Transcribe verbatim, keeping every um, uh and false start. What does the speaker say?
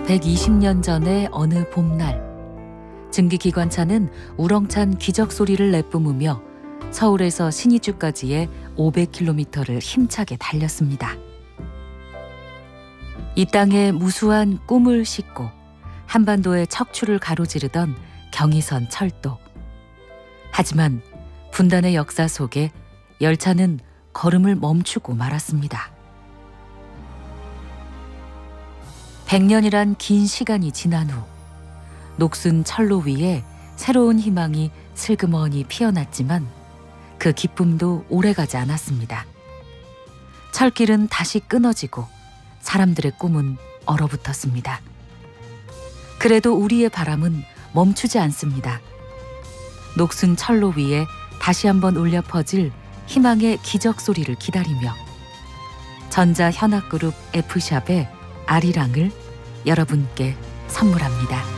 백이십 년 전의 어느 봄날, 증기기관차는 우렁찬 기적 소리를 내뿜으며 서울에서 신의주까지의 오백 킬로미터를 힘차게 달렸습니다. 이 땅에 무수한 꿈을 싣고 한반도의 척추를 가로지르던 경의선 철도. 하지만 분단의 역사 속에 열차는 걸음을 멈추고 말았습니다. 백 년이란 긴 시간이 지난 후 녹슨 철로 위에 새로운 희망이 슬그머니 피어났지만 그 기쁨도 오래가지 않았습니다. 철길은 다시 끊어지고 사람들의 꿈은 얼어붙었습니다. 그래도 우리의 바람은 멈추지 않습니다. 녹슨 철로 위에 다시 한번 울려 퍼질 희망의 기적 소리를 기다리며 전자 현악그룹 F샵의 아리랑을 여러분께 선물합니다.